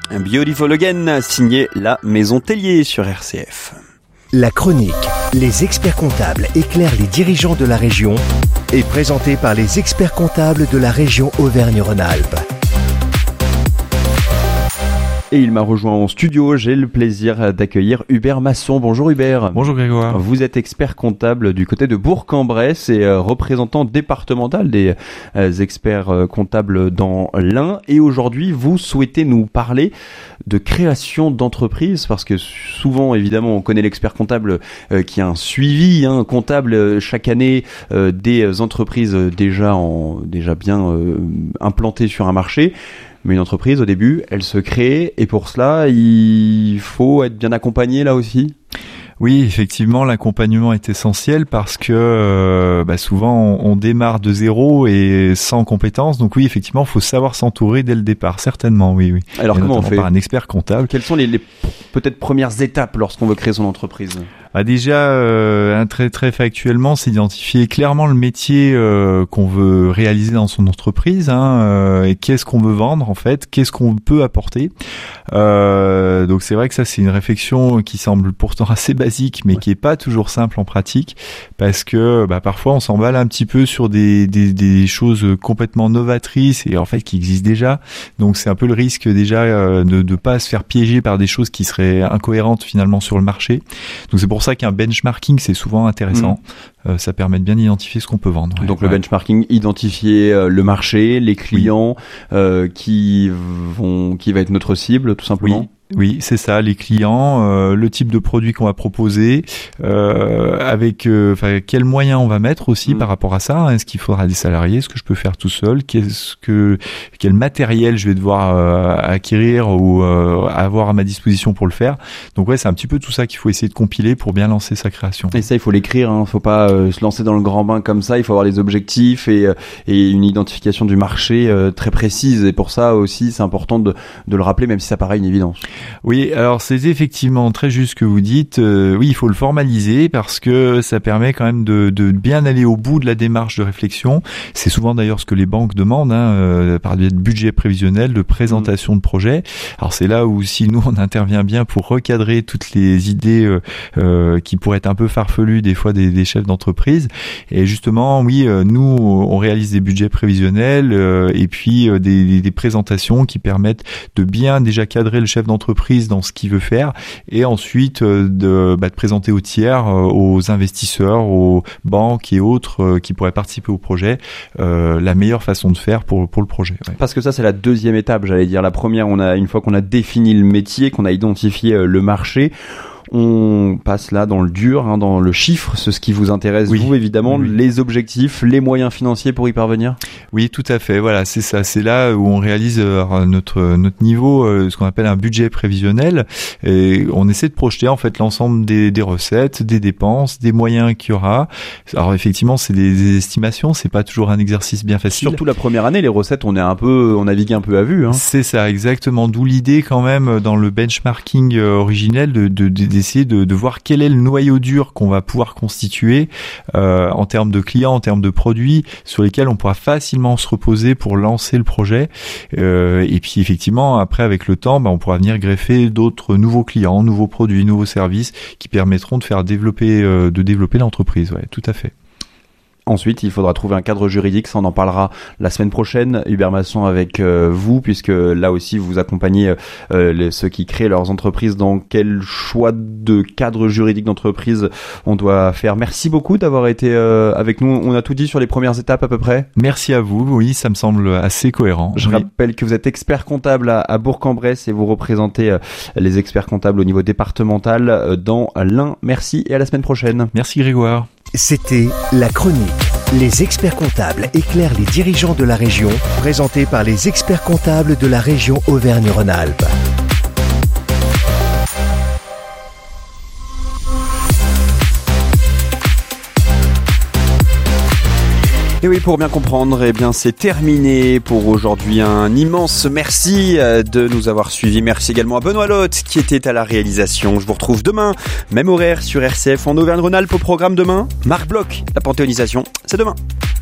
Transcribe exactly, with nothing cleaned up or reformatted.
Beautiful Again, signé La Maison Tellier sur R C F. La chronique, les experts comptables éclairent les dirigeants de la région est présentée par les experts comptables de la région Auvergne-Rhône-Alpes. Et il m'a rejoint en studio, j'ai le plaisir d'accueillir Hubert Masson. Bonjour Hubert. Bonjour Grégoire. Vous êtes expert comptable du côté de Bourg-en-Bresse et euh, représentant départemental des euh, experts euh, comptables dans l'Ain. Et aujourd'hui, vous souhaitez nous parler de création d'entreprise, parce que souvent, évidemment, on connaît l'expert comptable euh, qui a un suivi hein, comptable euh, chaque année euh, des entreprises déjà, en, déjà bien euh, implantées sur un marché. Mais une entreprise, au début, elle se crée et pour cela, il faut être bien accompagné là aussi. Oui, effectivement, l'accompagnement est essentiel parce que euh, bah souvent on, on démarre de zéro et sans compétences. Donc oui, effectivement, il faut savoir s'entourer dès le départ, certainement. Oui, oui. Alors et comment on fait par un expert comptable. Quelles sont les, les peut-être premières étapes lorsqu'on veut créer son entreprise? Bah déjà, euh, très très factuellement, c'est d'identifier clairement le métier euh, qu'on veut réaliser dans son entreprise, hein, euh, et qu'est-ce qu'on veut vendre en fait, qu'est-ce qu'on peut apporter. Euh, donc c'est vrai que ça c'est une réflexion qui semble pourtant assez basique, mais ouais. qui est pas toujours simple en pratique, parce que bah, parfois on s'emballe un petit peu sur des, des des choses complètement novatrices et en fait qui existent déjà. Donc c'est un peu le risque déjà euh, de de pas se faire piéger par des choses qui seraient incohérentes finalement sur le marché. Donc c'est pour C'est pour ça qu'un benchmarking, c'est souvent intéressant. Mmh. Euh, ça permet de bien identifier ce qu'on peut vendre. Donc ouais. le benchmarking, identifier euh, le marché, les clients oui. euh, qui vont, qui va être notre cible, tout simplement. Oui. Oui, c'est ça, les clients, euh, le type de produit qu'on va proposer, euh, avec euh, enfin, quels moyens on va mettre aussi mmh. par rapport à ça. Hein. Est-ce qu'il faudra des salariés? Est-ce que je peux faire tout seul? Qu'est-ce que, quel matériel je vais devoir euh, acquérir ou euh, avoir à ma disposition pour le faire? Donc ouais, c'est un petit peu tout ça qu'il faut essayer de compiler pour bien lancer sa création. Et ça, il faut l'écrire, hein. Faut pas euh, se lancer dans le grand bain comme ça. Il faut avoir les objectifs et, euh, et une identification du marché euh, très précise. Et pour ça aussi, c'est important de, de le rappeler, même si ça paraît une évidence. Oui, alors c'est effectivement très juste ce que vous dites. Euh, oui, il faut le formaliser parce que ça permet quand même de, de bien aller au bout de la démarche de réflexion. C'est souvent d'ailleurs ce que les banques demandent, hein, euh, par le budget prévisionnel, de présentation mmh. de projet. Alors c'est là où si nous on intervient bien pour recadrer toutes les idées euh, euh, qui pourraient être un peu farfelues des fois des, des chefs d'entreprise. Et justement, oui, euh, nous on réalise des budgets prévisionnels euh, et puis euh, des, des présentations qui permettent de bien déjà cadrer le chef d'entreprise dans ce qu'il veut faire et ensuite euh, de, bah, de présenter aux tiers, euh, aux investisseurs, aux banques et autres euh, qui pourraient participer au projet euh, la meilleure façon de faire pour, pour le projet. Ouais. Parce que ça c'est la deuxième étape, j'allais dire. La première, on a une fois qu'on a défini le métier, qu'on a identifié euh, le marché, on passe là dans le dur, hein, dans le chiffre, c'est ce qui vous intéresse, oui. vous évidemment, oui. les objectifs, les moyens financiers pour y parvenir. Oui, tout à fait. Voilà, c'est ça. C'est là où on réalise euh, notre notre niveau, euh, ce qu'on appelle un budget prévisionnel, et on essaie de projeter en fait l'ensemble des, des recettes, des dépenses, des moyens qu'il y aura. Alors effectivement, c'est des, des estimations, c'est pas toujours un exercice bien facile. Surtout la première année, les recettes, on est un peu, on navigue un peu à vue. Hein. C'est ça, exactement. D'où l'idée quand même dans le benchmarking euh, originel de, de, de d'essayer de, de voir quel est le noyau dur qu'on va pouvoir constituer euh, en termes de clients, en termes de produits sur lesquels on pourra facilement se reposer pour lancer le projet. Euh, et puis effectivement, après avec le temps, bah, on pourra venir greffer d'autres nouveaux clients, nouveaux produits, nouveaux services qui permettront de faire développer, euh, de développer l'entreprise. Ouais, tout à fait. Ensuite, il faudra trouver un cadre juridique, ça on en parlera la semaine prochaine, Hubert Masson, avec euh, vous, puisque là aussi vous accompagnez euh, les, ceux qui créent leurs entreprises dans quel choix de cadre juridique d'entreprise on doit faire. Merci beaucoup d'avoir été euh, avec nous, on a tout dit sur les premières étapes à peu près. Merci à vous, oui, ça me semble assez cohérent. Je oui. rappelle que vous êtes expert comptable à, à Bourg-en-Bresse et vous représentez euh, les experts comptables au niveau départemental euh, dans l'Ain. Merci et à la semaine prochaine. Merci Grégoire. C'était La Chronique. Les experts comptables éclairent les dirigeants de la région, présentés par les experts comptables de la région Auvergne-Rhône-Alpes. Et oui, pour bien comprendre, eh bien, c'est terminé pour aujourd'hui. Un immense merci de nous avoir suivis. Merci également à Benoît Lotte qui était à la réalisation. Je vous retrouve demain, même horaire sur R C F en Auvergne-Rhône-Alpes au programme demain. Marc Bloch, la panthéonisation, c'est demain.